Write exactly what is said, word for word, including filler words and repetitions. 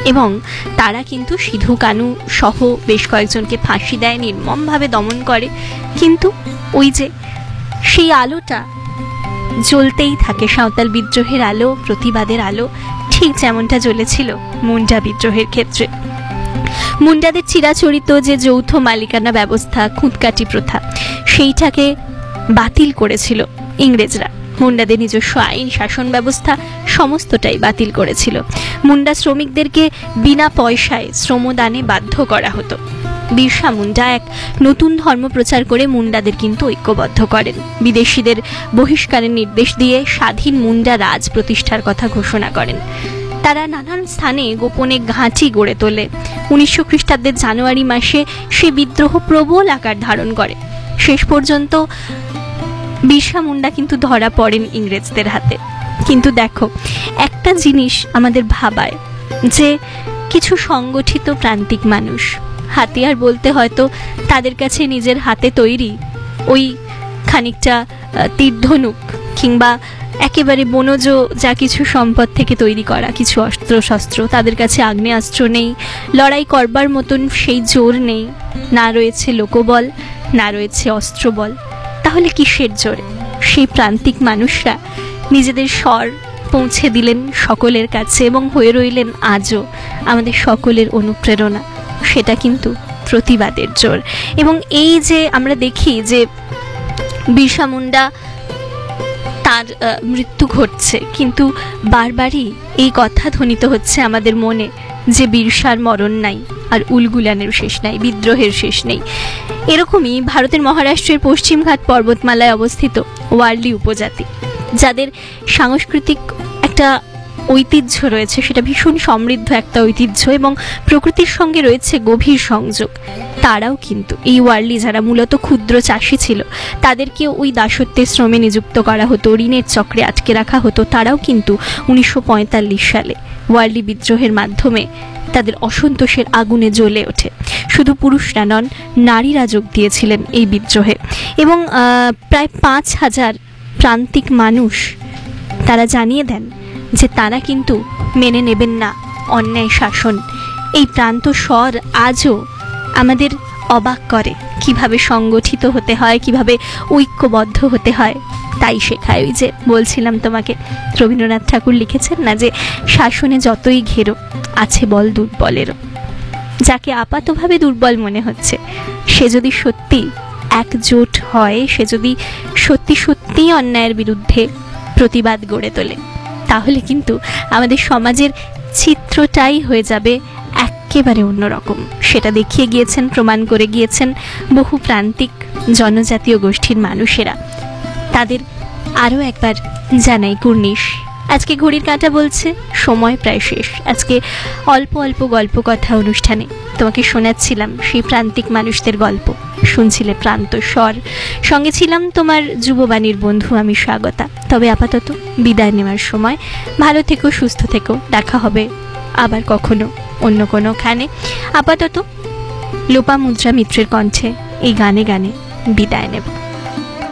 এবং তারা কিন্তু সিধু কানু সহ বেশ কয়েকজনকে ফাঁসি দেয়, নির্মমভাবে দমন করে। কিন্তু ওই যে সেই আলোটা জ্বলতেই থাকে, সাঁওতাল বিদ্রোহের আলো, প্রতিবাদের আলো, ঠিক যেমনটা জ্বলেছিল মুন্ডা বিদ্রোহের ক্ষেত্রে। মুন্ডাদের চিরাচরিত যে যৌথ মালিকানা ব্যবস্থা, খুঁতকাটি প্রথা, সেইটাকে বাতিল করেছিল ইংরেজরা। মুন্ডাদের নিজস্ব আইন, শাসন ব্যবস্থা সমস্তটাই বাতিল করেছিল। মুন্ডা শ্রমিকদেরকে বিনা পয়সায় শ্রমদানে বাধ্য করা হতো। বিরসা মুন্ডা এক নতুন ধর্ম প্রচার করে মুন্ডাদের কিন্তু ঐক্যবদ্ধ করেন। বিদেশিদের বহিষ্কারের নির্দেশ দিয়ে স্বাধীন মুন্ডা রাজ প্রতিষ্ঠার কথা ঘোষণা করেন। তারা নানান স্থানে গোপনে ঘাঁটি গড়ে তোলে। উনিশশো খ্রিস্টাব্দের জানুয়ারি মাসে সে বিদ্রোহ প্রবল আকার ধারণ করে। শেষ পর্যন্ত বিরসা মুন্ডা কিন্তু ধরা পড়েন ইংরেজদের হাতে। কিন্তু দেখো, একটা জিনিস আমাদের ভাবায় যে কিছু সংগঠিত প্রান্তিক মানুষ, হাতিয়ার বলতে হয়তো তাদের কাছে নিজের হাতে তৈরি ওই খানিকটা তীরধনুক কিংবা একেবারে বনজ যা কিছু সম্পদ থেকে তৈরি করা কিছু অস্ত্র শস্ত্র, তাদের কাছে আগ্নেয়াস্ত্র নেই, লড়াই করবার মতন সেই জোর নেই, না রয়েছে লোকবল, না রয়েছে অস্ত্রবল। তাহলে কিসের জোরে সেই প্রান্তিক মানুষরা নিজেদের স্বর পৌঁছে দিলেন সকলের কাছে এবং হয়ে রইলেন আজও আমাদের সকলের অনুপ্রেরণা? সেটা কিন্তু প্রতিবাদের জোর। এবং এই যে আমরা দেখি যে বিরসা মুন্ডা তার মৃত্যু ঘটছে, কিন্তু বারবারই এই কথা ধ্বনিত হচ্ছে আমাদের মনে যে বিরসার মরণ নাই, আর উলগুলানের শেষ নাই, বিদ্রোহের শেষ নেই। এরকমই ভারতের মহারাষ্ট্রের পশ্চিমঘাট পর্বতমালায় অবস্থিত ওয়ারলি উপজাতি, যাদের সাংস্কৃতিক একটা ঐতিহ্য রয়েছে, সেটা ভীষণ সমৃদ্ধ একটা ঐতিহ্য এবং প্রকৃতির সঙ্গে রয়েছে গভীর সংযোগ, তারাও কিন্তু এই ওয়ারলি, যারা মূলত ক্ষুদ্র চাষি ছিল, তাদেরকেও ওই দাসত্বের শ্রমে নিযুক্ত করা হতো, ঋণের চক্রে আটকে রাখা হতো, তারাও কিন্তু উনিশশো পঁয়তাল্লিশ সালে ওয়ারলি বিদ্রোহের মাধ্যমে তাদের অসন্তোষের আগুনে জ্বলে ওঠে। শুধু পুরুষরা নন, নারীরা যোগ দিয়েছিলেন এই বিদ্রোহে এবং প্রায় পাঁচ হাজার প্রান্তিক মানুষ তারা জানিয়ে দেন যে তারা কিন্তু মেনে নেবেন না অন্যায় শাসন। এই প্রান্ত স্বর আজও আমাদের অবাক করে, কিভাবে সংগঠিত হতে হয়, কিভাবে ঐক্যবদ্ধ হতে হয়, তাই শেখায়। ওই যে বলছিলাম তোমাকে, রবীন্দ্রনাথ ঠাকুর লিখেছেন না যে শাসনে যতই ঘেরো আছে বল দুর্বলেরও। যাকে আপাতভাবে দুর্বল মনে হচ্ছে, সে যদি সত্যি একজোট হয়, সে যদি সত্যি সত্যিই অন্যায়ের বিরুদ্ধে প্রতিবাদ গড়ে তোলে, তাহলে কিন্তু আমাদের সমাজের চিত্রটাই হয়ে যাবে একেবারে অন্যরকম। সেটা দেখিয়ে গিয়েছেন, প্রমাণ করে গিয়েছেন বহু প্রান্তিক জনজাতীয় গোষ্ঠীর মানুষেরা। তাদের আরও একবার জানাই কুর্নিশ। আজকে ঘড়ির কাঁটা বলছে সময় প্রায় শেষ। আজকে অল্প অল্প গল্প কথা অনুষ্ঠানে তোমাকে শোনাচ্ছিলাম সেই প্রান্তিক মানুষদের গল্প, শুনছিলে প্রান্ত স্বর, সঙ্গে ছিলাম তোমার যুববাণীর বন্ধু আমি স্বাগতা। তবে আপাতত বিদায় নেওয়ার সময়, ভালো থেকো, সুস্থ থেকো, দেখা হবে আবার কখনো অন্য কোনোখানে। আপাতত লোপামুদ্রা মিত্রের কণ্ঠে এই গানে গানে বিদায় নেব।